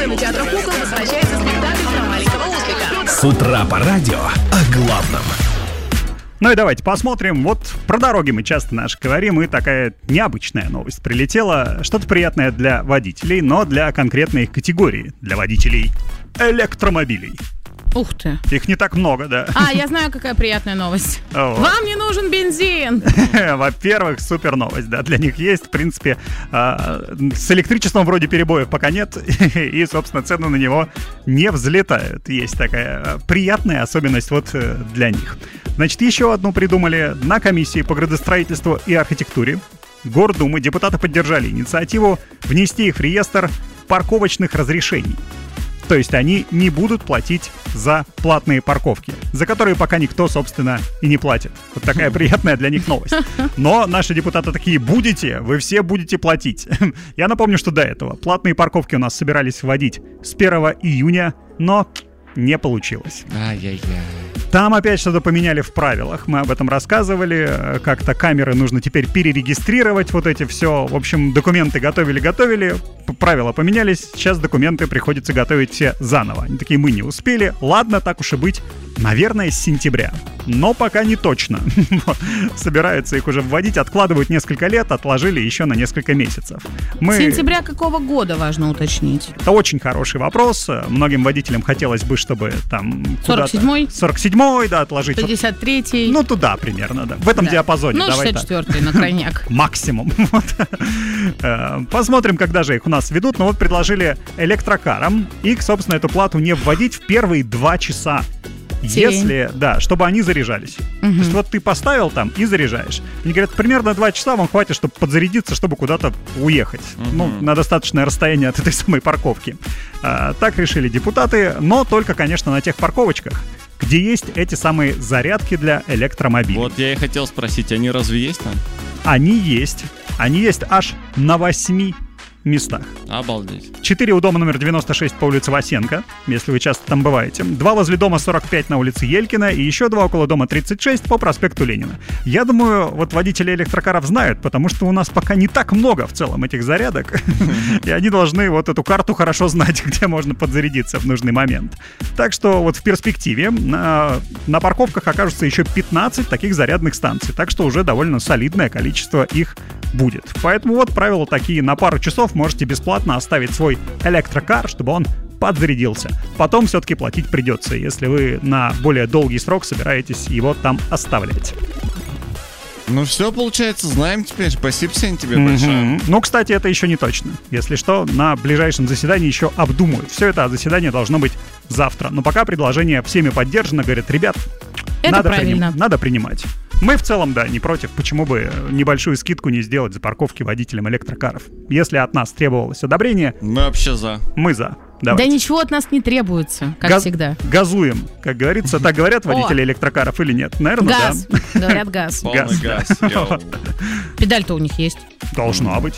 кинотеатра «Кукол» возвращается спектакль про маленького ослика. С утра по радио о главном. Ну и давайте посмотрим. Вот про дороги мы часто наши говорим, и такая необычная новость прилетела. Что-то приятное для водителей, но для конкретной их категории. Для водителей электромобилей. Ух ты. Их не так много, да. Я знаю, какая приятная новость. Вот. Вам не нужен бензин. Во-первых, супер новость, да, для них есть. В принципе, с электричеством вроде перебоев пока нет, и, собственно, цены на него не взлетают. Есть такая приятная особенность вот для них. Значит, еще одну придумали на комиссии по градостроительству и архитектуре. Гордумы депутаты поддержали инициативу внести их в реестр парковочных разрешений. То есть они не будут платить за платные парковки, за которые пока никто, собственно, и не платит. Вот такая приятная для них новость. Но наши депутаты такие: вы все будете платить. Я напомню, что до этого платные парковки у нас собирались вводить с 1 июня, но не получилось. Ай-яй-яй. Там опять что-то поменяли в правилах, мы об этом рассказывали, как-то камеры нужно теперь перерегистрировать, вот эти все, в общем, документы готовили, правила поменялись, сейчас документы приходится готовить все заново. Они такие: мы не успели, ладно, так уж и быть, наверное, с сентября, но пока не точно. Собираются их уже вводить, откладывают несколько лет, отложили еще на несколько месяцев. Сентября какого года, важно уточнить? Это очень хороший вопрос, многим водителям хотелось бы, чтобы там 47-й? 47-й, да, отложить. 53-й. Ну, туда примерно, да. В этом диапазоне. Ну, 64-й на крайняк. Максимум. Посмотрим, когда же их у нас ведут. Но вот предложили электрокарам их, собственно, эту плату не вводить в первые 2 часа. Если, да, чтобы они заряжались. То есть вот ты поставил там и заряжаешь. Они говорят, примерно 2 часа вам хватит, чтобы подзарядиться, чтобы куда-то уехать. Ну, на достаточное расстояние от этой самой парковки. Так решили депутаты, но только, конечно, на тех парковочках, где есть эти самые зарядки для электромобилей. Вот я и хотел спросить, они разве есть там? Они есть. Они есть аж на 8 местах. Обалдеть. 4 у дома номер 96 по улице Васенко, если вы часто там бываете. 2 возле дома 45 на улице Елькина и еще 2 около дома 36 по проспекту Ленина. Я думаю, вот водители электрокаров знают, потому что у нас пока не так много в целом этих зарядок. И они должны вот эту карту хорошо знать, где можно подзарядиться в нужный момент. Так что вот в перспективе на парковках окажется еще 15 таких зарядных станций. Так что уже довольно солидное количество их будет. Поэтому вот правила такие: на пару часов можете бесплатно оставить свой электрокар, чтобы он подзарядился. Потом все-таки платить придется, если вы на более долгий срок собираетесь его там оставлять. Ну все, получается, знаем теперь. Спасибо, Сень, тебе большое. Ну, кстати, это еще не точно. Если что, на ближайшем заседании еще обдумают. Все это заседание должно быть завтра. Но пока предложение всеми поддержано. Говорят, ребят, надо принимать. Мы в целом, да, не против. Почему бы небольшую скидку не сделать за парковки водителям электрокаров? Если от нас требовалось одобрение, мы вообще за. Мы за. Давайте. Да ничего от нас не требуется, как всегда. Газуем, как говорится. Так говорят водители электрокаров или нет? Наверное, газ. Да. Говорят, газ. Полный газ. Педаль-то у них есть. Должна быть.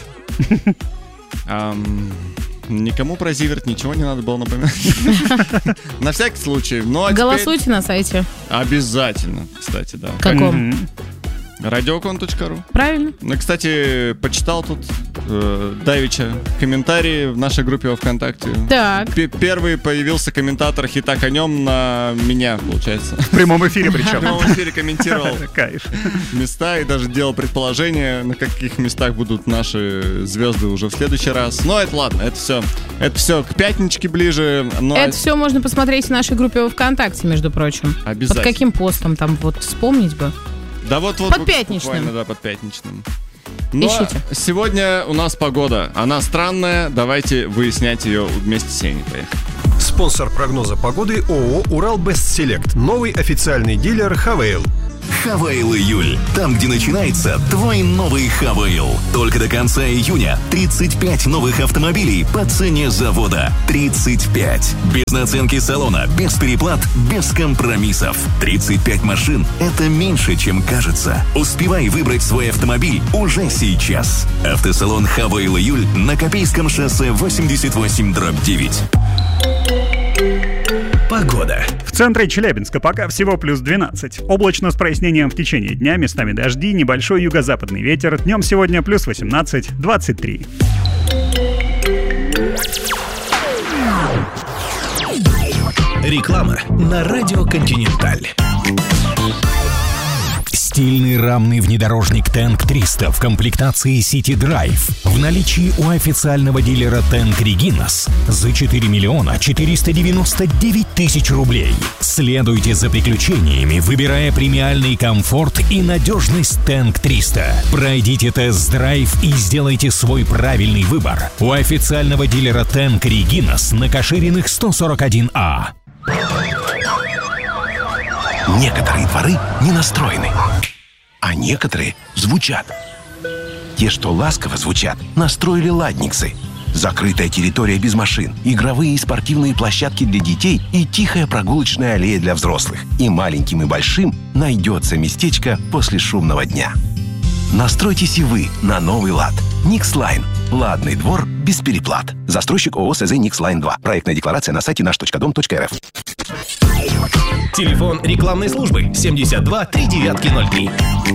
Никому про Зиверт ничего не надо было напоминать. На всякий случай. Голосуйте на сайте. Обязательно, кстати, да. Каком? Radiocon.ru. Правильно. Ну, кстати, почитал тут давеча комментарии в нашей группе во ВКонтакте. Так. Первый появился комментатор хита конем на меня, получается. В прямом эфире причем. В прямом эфире комментировал места и даже делал предположение, на каких местах будут наши звезды уже в следующий раз. Но это ладно, это все к пятничке ближе. Это все можно посмотреть в нашей группе во ВКонтакте, между прочим. Обязательно. Под каким постом там, вот вспомнить бы. Да вот под пятничным. Буквально, да, под пятничным. Но ищите. Сегодня у нас погода. Она странная. Давайте выяснять ее вместе с Сеней. Поехали. Спонсор прогноза погоды ООО «Урал Бест Селект». Новый официальный дилер «Хавейл». Хавейл июль. Там, где начинается твой новый Хавейл. Только до конца июня 35 новых автомобилей по цене завода. 35. Без наценки салона, без переплат, без компромиссов. 35 машин – это меньше, чем кажется. Успевай выбрать свой автомобиль уже сейчас. Автосалон Хавейл июль на Копейском шоссе 88/9. Погода. В центре Челябинска пока всего плюс 12. Облачно с прояснением в течение дня, местами дожди, небольшой юго-западный ветер. Днем сегодня плюс 18, 23. Реклама на радио «Континенталь». Стильный рамный внедорожник Tank 300 в комплектации City Drive в наличии у официального дилера Tank Reginas за 4 миллиона 499 тысяч рублей. Следуйте за приключениями, выбирая премиальный комфорт и надежность Tank 300. Пройдите тест-драйв и сделайте свой правильный выбор у официального дилера Tank Reginas на Кашириных 141А. Некоторые дворы не настроены, а некоторые звучат. Те, что ласково звучат, настроили ладниксы. Закрытая территория без машин, игровые и спортивные площадки для детей и тихая прогулочная аллея для взрослых. И маленьким, и большим найдется местечко после шумного дня. Настройтесь и вы на новый лад. Никслайн. Ладный двор без переплат. Застройщик ООО СЗ Никслайн 2. Проектная декларация на сайте наш.дом.рф. Телефон рекламной службы 72 3903.